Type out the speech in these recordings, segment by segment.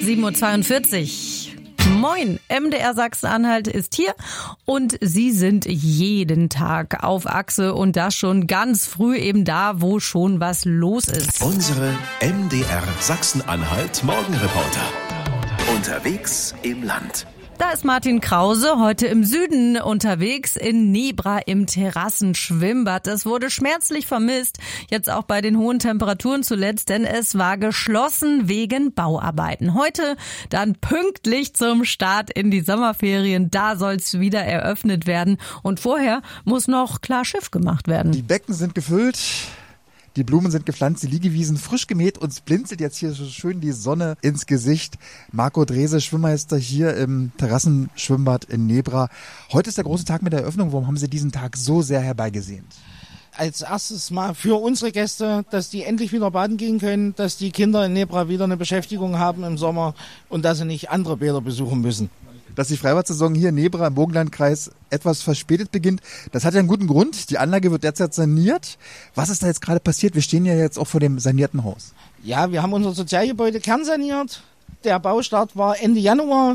7:42 Uhr. Moin, MDR Sachsen-Anhalt ist hier und Sie sind jeden Tag auf Achse und das schon ganz früh eben da, wo schon was los ist. Unsere MDR Sachsen-Anhalt Morgenreporter. Unterwegs im Land. Da ist Martin Krause heute im Süden unterwegs in Nebra im Terrassenschwimmbad. Das wurde schmerzlich vermisst, jetzt auch bei den hohen Temperaturen zuletzt, denn es war geschlossen wegen Bauarbeiten. Heute dann pünktlich zum Start in die Sommerferien, da soll's wieder eröffnet werden und vorher muss noch klar Schiff gemacht werden. Die Becken sind gefüllt. Die Blumen sind gepflanzt, die Liegewiesen frisch gemäht. Uns blinzelt jetzt hier so schön die Sonne ins Gesicht. Marco Drese, Schwimmmeister hier im Terrassenschwimmbad in Nebra. Heute ist der große Tag mit der Eröffnung. Warum haben Sie diesen Tag so sehr herbeigesehnt? Als erstes mal für unsere Gäste, dass die endlich wieder baden gehen können, dass die Kinder in Nebra wieder eine Beschäftigung haben im Sommer und dass sie nicht andere Bäder besuchen müssen. Dass die Freibad-Saison hier in Nebra im Burgenlandkreis etwas verspätet beginnt, das hat ja einen guten Grund. Die Anlage wird derzeit saniert. Was ist da jetzt gerade passiert? Wir stehen ja jetzt auch vor dem sanierten Haus. Ja, wir haben unser Sozialgebäude kernsaniert. Der Baustart war Ende Januar.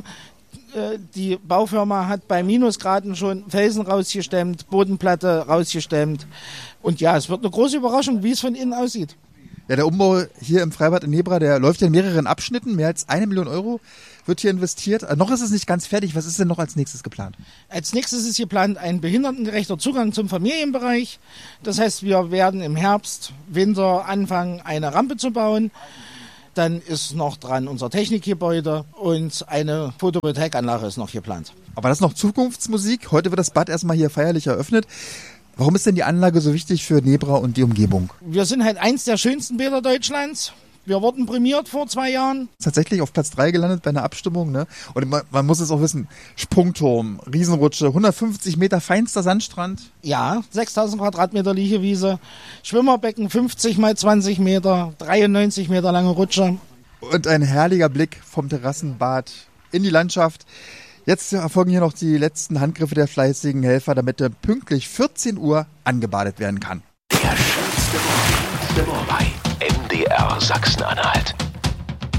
Die Baufirma hat bei Minusgraden schon Felsen rausgestemmt, Bodenplatte rausgestemmt. Und ja, es wird eine große Überraschung, wie es von innen aussieht. Ja, der Umbau hier im Freibad in Nebra, der läuft ja in mehreren Abschnitten. Mehr als 1 Million Euro wird hier investiert. Noch ist es nicht ganz fertig. Was ist denn noch als nächstes geplant? Als nächstes ist geplant ein behindertengerechter Zugang zum Familienbereich. Das heißt, wir werden im Herbst, Winter anfangen, eine Rampe zu bauen. Dann ist noch dran unser Technikgebäude und eine Photovoltaikanlage ist noch geplant. Aber das ist noch Zukunftsmusik. Heute wird das Bad erstmal hier feierlich eröffnet. Warum ist denn die Anlage so wichtig für Nebra und die Umgebung? Wir sind halt eins der schönsten Bäder Deutschlands. Wir wurden prämiert vor 2 Jahren. Tatsächlich auf Platz 3 gelandet bei einer Abstimmung, ne? Und man muss es auch wissen, Sprungturm, Riesenrutsche, 150 Meter feinster Sandstrand. Ja, 6000 Quadratmeter Liegewiese, Schwimmerbecken 50 mal 20 Meter, 93 Meter lange Rutsche. Und ein herrlicher Blick vom Terrassenbad in die Landschaft. Jetzt erfolgen hier noch die letzten Handgriffe der fleißigen Helfer, damit pünktlich 14 Uhr angebadet werden kann. Der schönste Morgen bei MDR Sachsen-Anhalt.